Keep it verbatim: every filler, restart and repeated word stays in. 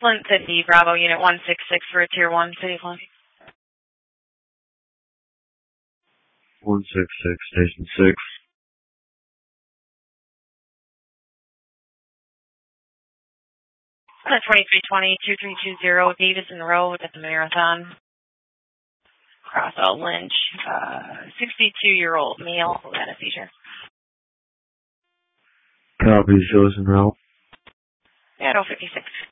Flint City, Bravo Unit one six six for a Tier one City Flint. one six six, Station six. twenty-three twenty, two three two zero, Davidson Road at the Marathon. Crossell Lynch, uh, sixty-two-year-old male who had a seizure. Copy, shows en route. Shadow fifty-six.